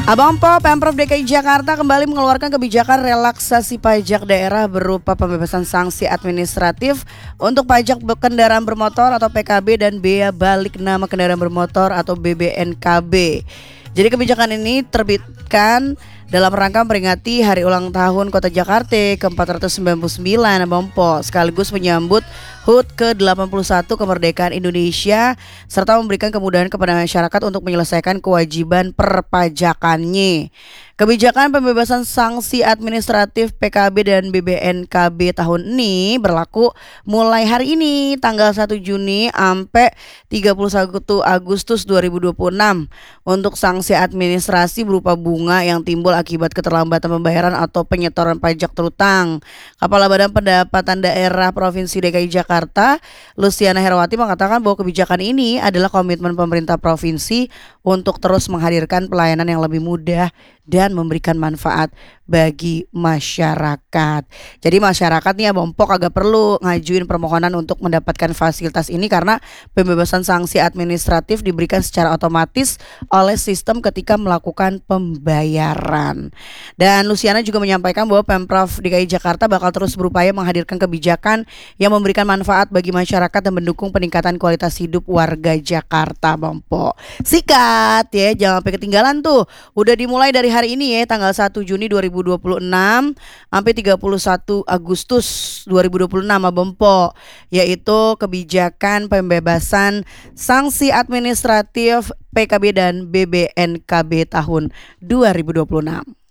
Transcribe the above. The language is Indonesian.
Abang Po, Pemprov DKI Jakarta kembali mengeluarkan kebijakan relaksasi pajak daerah berupa pembebasan sanksi administratif untuk pajak kendaraan bermotor atau PKB dan bea balik nama kendaraan bermotor atau BBNKB. Jadi kebijakan ini terbitkan dalam rangka memperingati Hari Ulang Tahun Kota Jakarta ke-499 Abang Po, sekaligus menyambut HUT ke-81 kemerdekaan Indonesia serta memberikan kemudahan kepada masyarakat untuk menyelesaikan kewajiban perpajakannya. Kebijakan pembebasan sanksi administratif PKB dan BBNKB tahun ini berlaku mulai hari ini tanggal 1 Juni sampai 31 Agustus 2026 untuk sanksi administrasi berupa bunga yang timbul akibat keterlambatan pembayaran atau penyetoran pajak terutang. Kepala Badan Pendapatan Daerah Provinsi DKI Jakarta, Luciana Herawati mengatakan bahwa kebijakan ini adalah komitmen pemerintah provinsi untuk terus menghadirkan pelayanan yang lebih mudah dan memberikan manfaat bagi masyarakat. Jadi masyarakat nih Abang Po agak perlu ngajuin permohonan untuk mendapatkan fasilitas ini karena pembebasan sanksi administratif diberikan secara otomatis oleh sistem ketika melakukan pembayaran. Dan Luciana juga menyampaikan bahwa Pemprov DKI Jakarta bakal terus berupaya menghadirkan kebijakan yang memberikan manfaat bagi masyarakat dan mendukung peningkatan kualitas hidup warga Jakarta, Bang Po. Sikat ya, jangan sampai ketinggalan tuh. Udah dimulai dari hari ini ya, tanggal 1 Juni 2026 sampai 31 Agustus 2026 Abang Po, yaitu kebijakan pembebasan sanksi administratif PKB dan BBNKB tahun 2026.